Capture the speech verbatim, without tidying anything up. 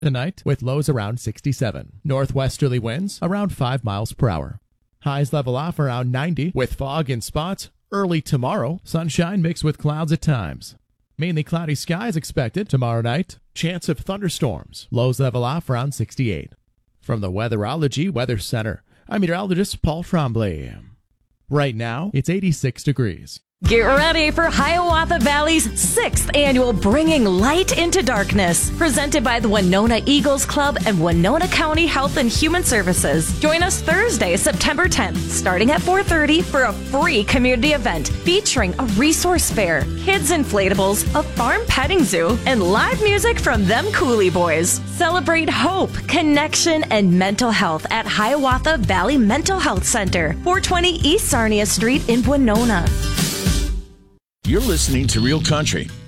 tonight with lows around sixty-seven. Northwesterly winds around five miles per hour. Highs level off around ninety with fog in spots early tomorrow. Sunshine mixed with clouds at times. Mainly cloudy skies expected tomorrow night. Chance of thunderstorms. Lows level off around sixty-eight. From the Weatherology Weather Center, I'm meteorologist Paul Tremblay. Right now, it's eighty-six degrees. Get ready for Hiawatha Valley's sixth annual Bringing Light into Darkness, presented by the Winona Eagles Club and Winona County Health and Human Services. Join us Thursday, September tenth, starting at four thirty for a free community event featuring a resource fair, kids inflatables, a farm petting zoo, and live music from them Coolie Boys. Celebrate hope, connection, and mental health at Hiawatha Valley Mental Health Center, four twenty East Sarnia Street in Winona. You're listening to Real Country